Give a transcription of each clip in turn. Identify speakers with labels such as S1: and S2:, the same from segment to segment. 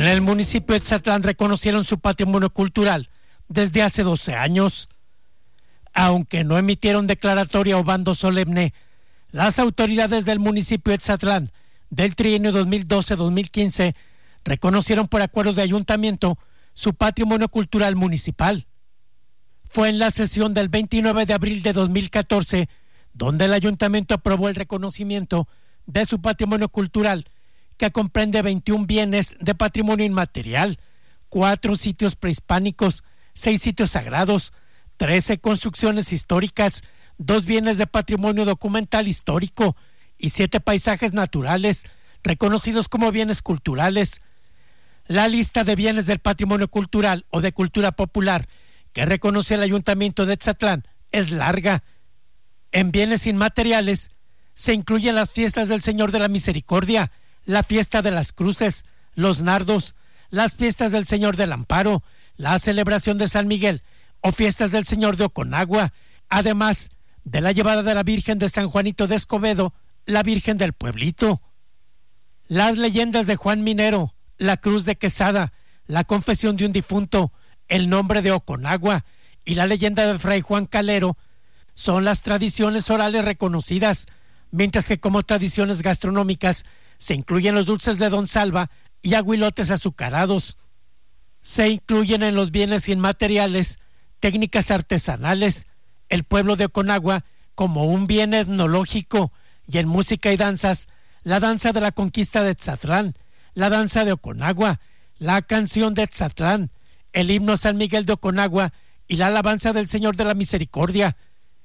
S1: En el municipio de Etzatlán reconocieron su patrimonio cultural desde hace 12 años. Aunque no emitieron declaratoria o bando solemne, las autoridades del municipio de Etzatlán del trienio 2012-2015 reconocieron por acuerdo de ayuntamiento su patrimonio cultural municipal. Fue en la sesión del 29 de abril de 2014 donde el ayuntamiento aprobó el reconocimiento de su patrimonio cultural, que comprende 21 bienes de patrimonio inmaterial, 4 sitios prehispánicos, 6 sitios sagrados, 13 construcciones históricas, 2 bienes de patrimonio documental histórico y 7 paisajes naturales reconocidos como bienes culturales. La lista de bienes del patrimonio cultural o de cultura popular que reconoce el ayuntamiento de Etzatlán es larga. En bienes inmateriales se incluyen las fiestas del Señor de la Misericordia, la fiesta de las cruces, los nardos, las fiestas del Señor del Amparo, la celebración de San Miguel o fiestas del Señor de Oconagua, además de la llevada de la Virgen de San Juanito de Escobedo, la Virgen del Pueblito. Las leyendas de Juan Minero, la Cruz de Quesada, la confesión de un difunto, el nombre de Oconagua y la leyenda de Fray Juan Calero son las tradiciones orales reconocidas, mientras que como tradiciones gastronómicas se incluyen los dulces de Don Salva y aguilotes azucarados. Se incluyen en los bienes inmateriales técnicas artesanales, el pueblo de Oconagua como un bien etnológico, y en música y danzas, la danza de la conquista de Etzatlán, la danza de Oconagua, la canción de Etzatlán, el himno San Miguel de Oconagua y la alabanza del Señor de la Misericordia.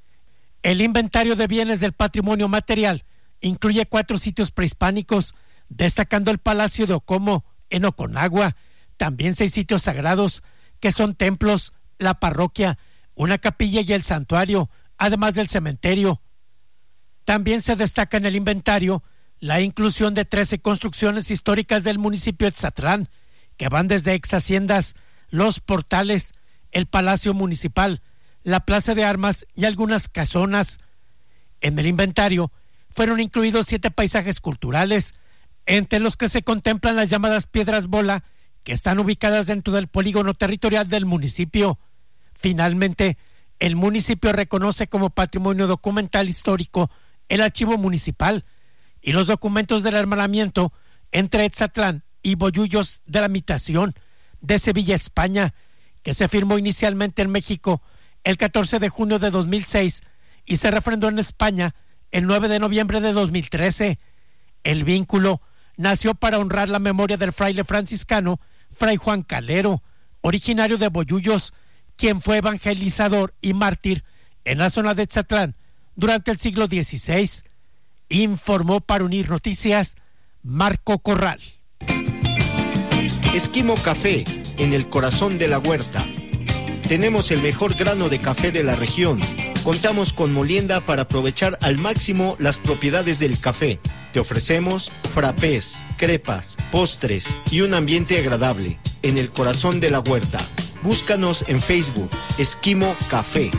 S1: El inventario de bienes del patrimonio material incluye 4 sitios prehispánicos, destacando el Palacio de Ocomo en Oconagua, también 6 sitios sagrados, que son templos, la parroquia, una capilla y el santuario, además del cementerio. También se destaca en el inventario la inclusión de 13 construcciones históricas del municipio de Etzatlán, que van desde ex haciendas, los portales, el Palacio Municipal, la Plaza de Armas y algunas casonas. En el inventario fueron incluidos 7 paisajes culturales, entre los que se contemplan las llamadas piedras bola, que están ubicadas dentro del polígono territorial del municipio. Finalmente, el municipio reconoce como patrimonio documental histórico el archivo municipal y los documentos del hermanamiento entre Etzatlán y Bollullos de la Mitación de Sevilla, España, que se firmó inicialmente en México el 14 de junio de 2006 y se refrendó en España el 9 de noviembre de 2013. El vínculo nació para honrar la memoria del fraile franciscano Fray Juan Calero, originario de Bollullos, quien fue evangelizador y mártir en la zona de Etzatlán durante el siglo XVI. Informó para Unir Noticias Marco Corral.
S2: Esquimo Café, en el corazón de la huerta. Tenemos el mejor grano de café de la región. Contamos con molienda para aprovechar al máximo las propiedades del café. Te ofrecemos frappés, crepas, postres y un ambiente agradable en el corazón de la huerta. Búscanos en Facebook, Esquimo Café.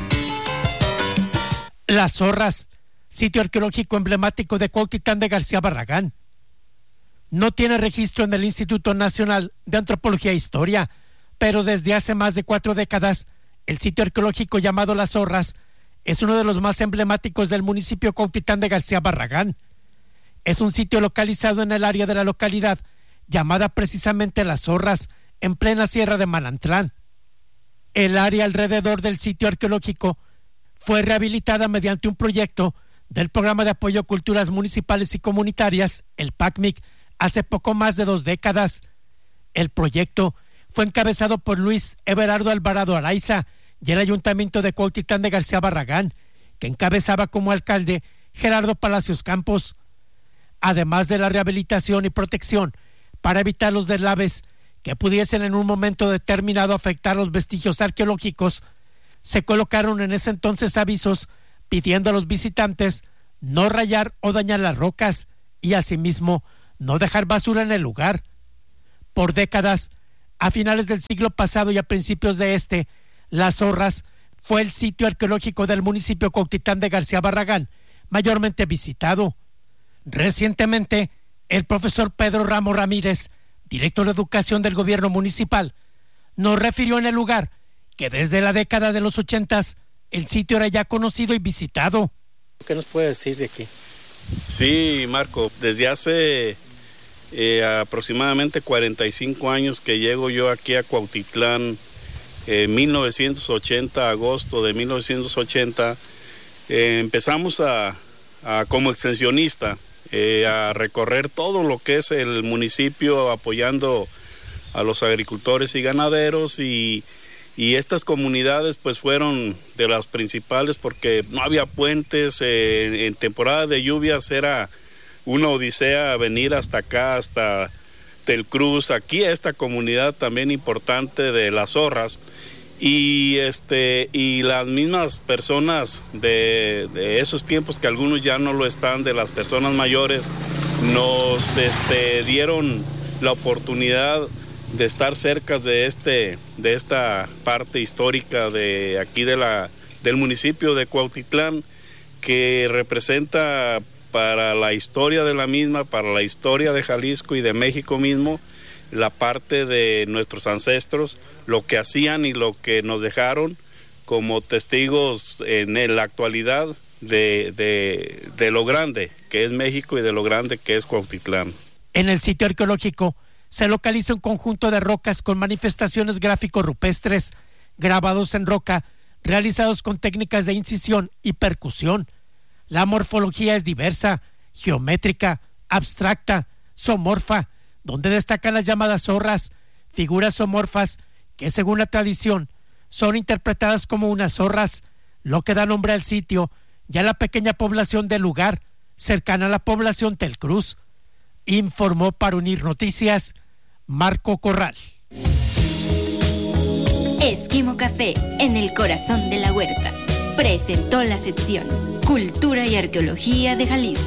S1: Las Zorras, sitio arqueológico emblemático de Cuautitlán de García Barragán. No tiene registro en el Instituto Nacional de Antropología e Historia, pero desde hace más de 4 décadas, el sitio arqueológico llamado Las Zorras es uno de los más emblemáticos del municipio Cuautitlán de García Barragán. Es un sitio localizado en el área de la localidad llamada precisamente Las Zorras, en plena Sierra de Manantlán. El área alrededor del sitio arqueológico fue rehabilitada mediante un proyecto del Programa de Apoyo a Culturas Municipales y Comunitarias, el PACMIC, hace poco más de 2 décadas. El proyecto fue encabezado por Luis Everardo Alvarado Araiza y el Ayuntamiento de Cuautitlán de García Barragán, que encabezaba como alcalde Gerardo Palacios Campos. Además de la rehabilitación y protección para evitar los deslaves que pudiesen en un momento determinado afectar los vestigios arqueológicos, se colocaron en ese entonces avisos pidiendo a los visitantes no rayar o dañar las rocas y asimismo no dejar basura en el lugar. Por décadas, a finales del siglo pasado y a principios de este, Las Zorras fue el sitio arqueológico del municipio Cuautitlán de García Barragán, mayormente visitado. Recientemente, el profesor Pedro Ramos Ramírez, director de Educación del gobierno municipal, nos refirió en el lugar que desde la década de los 80 el sitio era ya conocido y visitado.
S3: ¿Qué nos puede decir de aquí?
S4: Sí, Marco, desde hace aproximadamente 45 años que llego yo aquí a Cuautitlán, 1980, agosto de 1980, empezamos como extensionista a recorrer todo lo que es el municipio apoyando a los agricultores y ganaderos y estas comunidades pues fueron de las principales porque no había puentes, en temporada de lluvias era una odisea venir hasta acá, hasta Telcruz, aquí a esta comunidad también importante de Las Zorras y las mismas personas de esos tiempos que algunos ya no lo están, de las personas mayores, nos dieron la oportunidad de estar cerca de esta parte histórica de aquí del municipio de Cuautitlán, que representa para la historia de la misma, para la historia de Jalisco y de México mismo, la parte de nuestros ancestros, lo que hacían y lo que nos dejaron como testigos en la actualidad de lo grande que es México y de lo grande que es Cuautitlán.
S1: En el sitio arqueológico se localiza un conjunto de rocas con manifestaciones gráficos rupestres, grabados en roca, realizados con técnicas de incisión y percusión. La morfología es diversa, geométrica, abstracta, zoomorfa, donde destacan las llamadas zorras, figuras zoomorfas que según la tradición son interpretadas como unas zorras, lo que da nombre al sitio y a la pequeña población del lugar, cercana a la población Telcruz. Informó para Unir Noticias, Marco Corral.
S5: Esquimo Café, en el corazón de la huerta, presentó la sección Cultura y Arqueología de Jalisco.